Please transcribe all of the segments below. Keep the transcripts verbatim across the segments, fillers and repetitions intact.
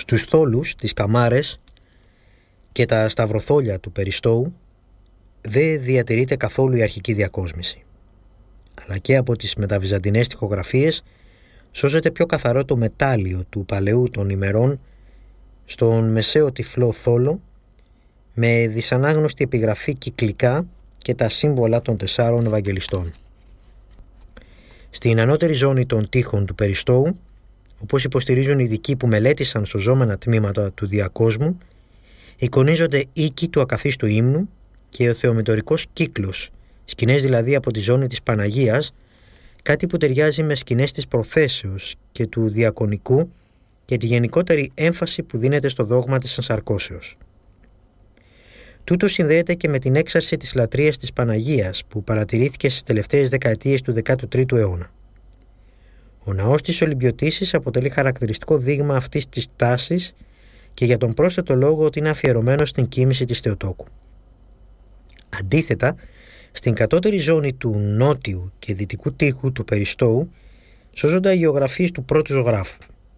Στους θόλους, τις καμάρες και τα σταυροθόλια του Περιστώου δεν διατηρείται καθόλου η αρχική διακόσμηση. Αλλά και από τις μεταβυζαντινές τοιχογραφίες σώζεται πιο καθαρό το μετάλλιο του παλαιού των ημερών στον μεσαίο τυφλό θόλο με δυσανάγνωστη επιγραφή κυκλικά και τα σύμβολα των τεσσάρων Ευαγγελιστών. Στην ανώτερη ζώνη των τοίχων του Περιστώου, όπως υποστηρίζουν οι ειδικοί που μελέτησαν σωζόμενα τμήματα του διακόσμου, εικονίζονται οίκοι του ακαθίστου ύμνου και ο θεομητορικός κύκλος, σκηνές δηλαδή από τη ζώνη της Παναγίας, κάτι που ταιριάζει με σκηνές της προθέσεως και του διακονικού και τη γενικότερη έμφαση που δίνεται στο δόγμα της ενσαρκώσεως. Τούτο συνδέεται και με την έξαρση της λατρείας της Παναγίας που παρατηρήθηκε στις τελευταίες δεκαετίες του δέκατου τρίτου αιώνα. Ο ναός της Ολυμπιωτίσης αποτελεί χαρακτηριστικό δείγμα αυτής της τάσης και για τον πρόσθετο λόγο ότι είναι αφιερωμένο στην κοίμηση της Θεοτόκου. Αντίθετα, στην κατώτερη ζώνη του νότιου και δυτικού τοίχου του Περιστώου σώζονται αγιογραφίες του πρώτου ζωγράφου.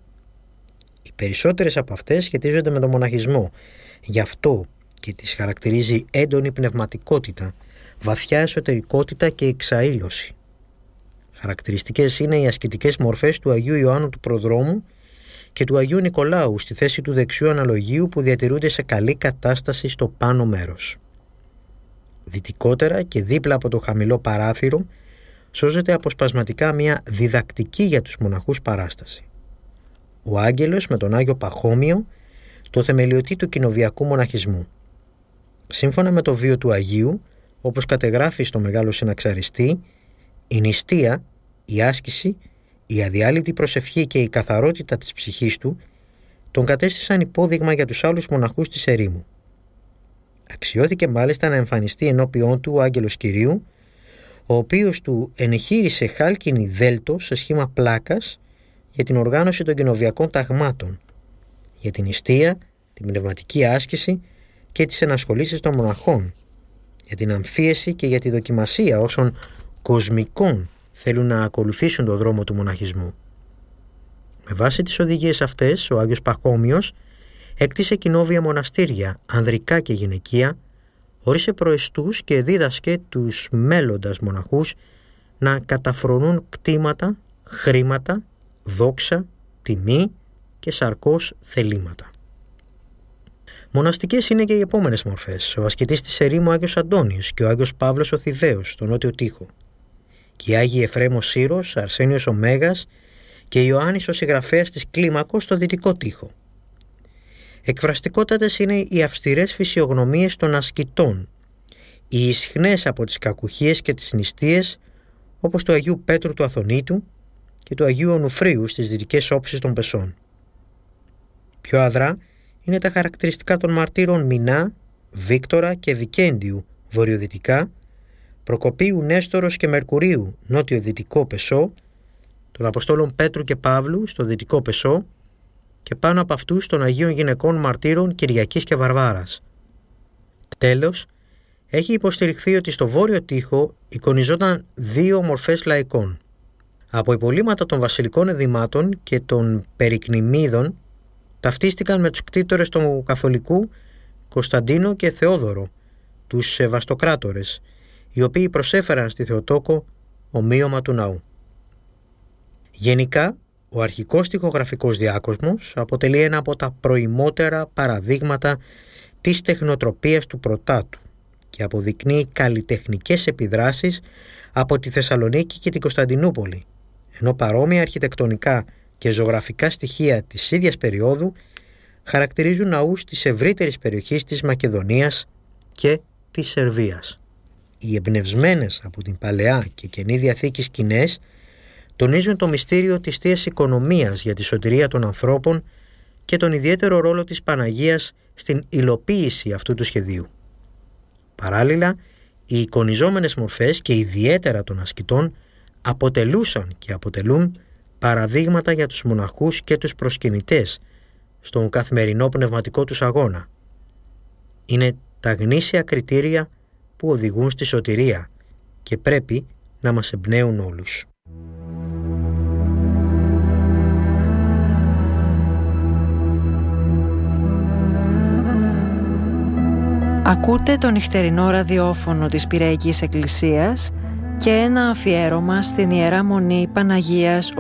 Οι περισσότερες από αυτές σχετίζονται με τον μοναχισμό, γι' αυτό και τις χαρακτηρίζει έντονη πνευματικότητα, βαθιά εσωτερικότητα και εξαήλωση. Χαρακτηριστικές είναι οι ασκητικές μορφές του Αγίου Ιωάννου του Προδρόμου και του Αγίου Νικολάου στη θέση του δεξιού αναλογίου που διατηρούνται σε καλή κατάσταση στο πάνω μέρος. Δυτικότερα και δίπλα από το χαμηλό παράθυρο σώζεται αποσπασματικά μια διδακτική για τους μοναχούς παράσταση. Ο Άγγελος με τον Άγιο Παχώμιο, το θεμελιωτή του κοινοβιακού μοναχισμού. Σύμφωνα με το βίο του Αγίου, όπως κατεγράφει στο Μεγάλο Συναξαριστή, η νηστεία, η άσκηση, η αδιάλειπτη προσευχή και η καθαρότητα της ψυχής του τον κατέστησαν υπόδειγμα για τους άλλους μοναχούς της ερήμου. Αξιώθηκε μάλιστα να εμφανιστεί ενώπιόν του ο Άγγελος Κυρίου, ο οποίος του ενεχείρισε χάλκινη δέλτο σε σχήμα πλάκας για την οργάνωση των κοινοβιακών ταγμάτων, για την νηστεία, την πνευματική άσκηση και τις ενασχολήσεις των μοναχών, για την αμφίεση και για τη δοκιμασία όσων κοσμικών θέλουν να ακολουθήσουν τον δρόμο του μοναχισμού. Με βάση τις οδηγίες αυτές, ο Άγιος Παχώμιος έκτισε κοινόβια μοναστήρια, ανδρικά και γυναικεία, όρισε προεστούς και δίδασκε τους μέλλοντας μοναχούς να καταφρονούν κτήματα, χρήματα, δόξα, τιμή και σαρκώς θελήματα. Μοναστικές είναι και οι επόμενες μορφές, ο ασκητής της ερήμου Άγιος Αντώνιος και ο Άγιος Παύλος ο Θηβαίος στο νότιο τοίχο, και οι Άγιοι Εφραίμ ο Σύρος, Αρσένιος ο Μέγας και Ιωάννης ο συγγραφέας της Κλίμακος στο δυτικό τοίχο. Εκφραστικότατες είναι οι αυστηρές φυσιογνωμίες των ασκητών, οι ισχνές από τις κακουχίες και τις νηστείες, όπως του Αγίου Πέτρου του Αθωνίτου και του Αγίου Ονουφρίου στις δυτικές όψεις των Πεσών. Πιο αδρά είναι τα χαρακτηριστικά των μαρτύρων Μινά, Βίκτορα και Βικέντιου βορειοδυτικά, Προκοπίου, Νέστορος και Μερκουρίου νότιο-δυτικό Πεσό, των Αποστόλων Πέτρου και Παύλου στο δυτικό Πεσό και πάνω από αυτούς των Αγίων Γυναικών Μαρτύρων Κυριακής και Βαρβάρας. Τέλος, έχει υποστηριχθεί ότι στο βόρειο τοίχο εικονιζόταν δύο μορφές λαϊκών. Από υπολείμματα των βασιλικών εδημάτων και των περικνημίδων ταυτίστηκαν με τους κτήτορες του Καθολικού Κωνσταντίνο και Θεόδωρο, τους Σεβαστοκράτορες, οι οποίοι προσέφεραν στη Θεοτόκο ομοίωμα του ναού. Γενικά, ο αρχικός τοιχογραφικός διάκοσμος αποτελεί ένα από τα προημότερα παραδείγματα της τεχνοτροπίας του Πρωτάτου και αποδεικνύει καλλιτεχνικές επιδράσεις από τη Θεσσαλονίκη και την Κωνσταντινούπολη, ενώ παρόμοια αρχιτεκτονικά και ζωγραφικά στοιχεία της ίδιας περίοδου χαρακτηρίζουν ναούς της ευρύτερης περιοχής της Μακεδονίας και της Σερβίας. Οι εμπνευσμένες από την Παλαιά και Καινή Διαθήκη σκηνές τονίζουν το μυστήριο της Θείας Οικονομίας για τη σωτηρία των ανθρώπων και τον ιδιαίτερο ρόλο της Παναγίας στην υλοποίηση αυτού του σχεδίου. Παράλληλα, οι εικονιζόμενες μορφές και ιδιαίτερα των ασκητών αποτελούσαν και αποτελούν παραδείγματα για τους μοναχούς και τους προσκυνητές στον καθημερινό πνευματικό τους αγώνα. Είναι τα γνήσια κριτήρια που οδηγούν στη σωτηρία και πρέπει να μας εμπνέουν όλους. Ακούτε το νυχτερινό ραδιόφωνο της Πειραϊκής Εκκλησίας και ένα αφιέρωμα στην Ιερά Μονή Παναγίας